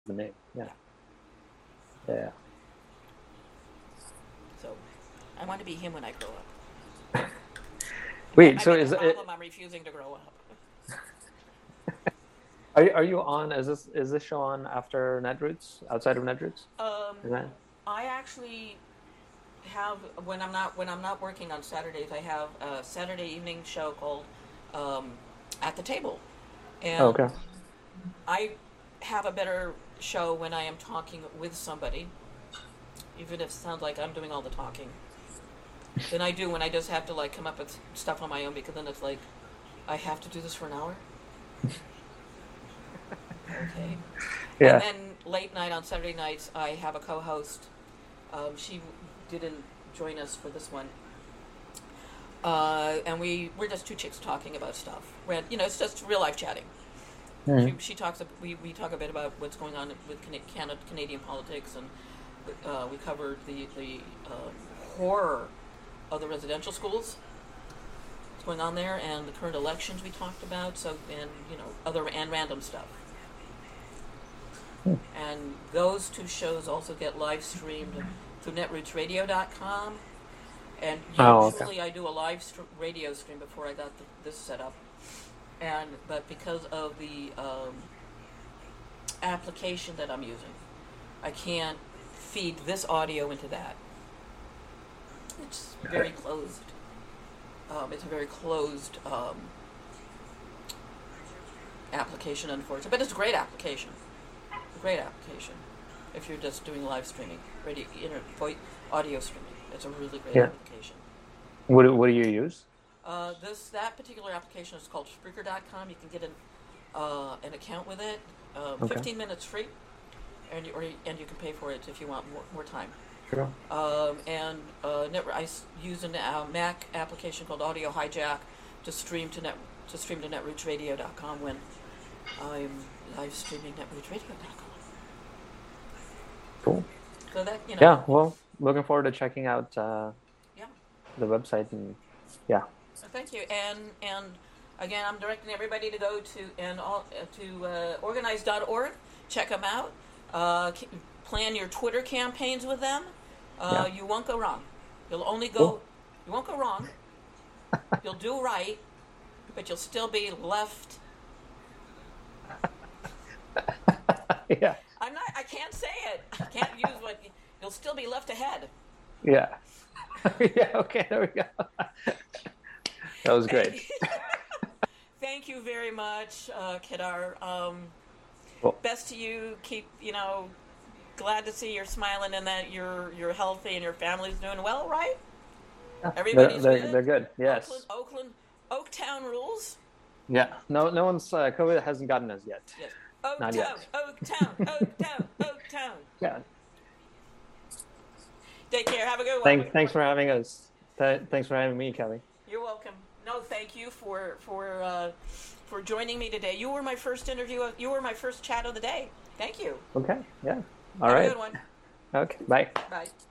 the name. Yeah. Yeah. So I want to be him when I grow up. Wait, I so mean, the is it? problem, I'm refusing to grow up. Are you on? Is this show on after Netroots? Outside of Netroots? Um, Is that? I actually have when I'm not working on Saturdays, I have a Saturday evening show called um, At the Table, Oh, and okay. I have a better show when I am talking with somebody, even if it sounds like I'm doing all the talking, than I do when I just have to like come up with stuff on my own, because then it's like I have to do this for an hour. Okay. And Yeah. then late night on Saturday nights, I have a co-host. She didn't join us for this one, and we're just two chicks talking about stuff. It's just real life chatting. Mhm. She talks. We talk a bit about what's going on with Canadian politics, and we covered the horror of the residential schools. What's going on there, and the current elections we talked about. So, and other and random stuff. And those two shows also get live streamed through netrootsradio.com. And Oh, okay. usually I do a live radio stream before I got this set up. But because of the application that I'm using, I can't feed this audio into that. It's very closed. It's a very closed application, unfortunately. But it's a great application. Great application if you're just doing live streaming, audio streaming. It's a really great Yeah. application. What do you use? That particular application is called Spreaker.com. You can get an account with it, Okay. 15 minutes free, and you can pay for it if you want more time. Sure. I use a Mac application called Audio Hijack to stream to netrootsradio.com when I'm live streaming netrootsradio.com. Cool. So that Yeah. Well, looking forward to checking out yeah. the website and yeah. So thank you, and again, I'm directing everybody to go to organize.org. Check them out. Plan your Twitter campaigns with them. Yeah. You won't go wrong. You'll only go. Cool. You won't go wrong. You'll do right, but you'll still be left. Yeah. I can't say it. I can't use what. You'll still be left ahead. Yeah. Yeah. Okay. There we go. That was great. Thank you very much, Kedar. Cool. Best to you. Keep, glad to see you're smiling and that you're healthy and your family's doing well, right? Yeah. Everybody's They're good. good. Yes. Oaktown rules. Yeah. No one's COVID hasn't gotten us yet. Yes. Not yet. Oaktown. Yeah. Take care. Have a good one. Thanks for having us. Thanks for having me, Kelly. You're welcome. No, thank you for joining me today. You were my first interview. You were my first chat of the day. Thank you. Okay. Yeah. All Have right. a good one. Okay. Bye. Bye.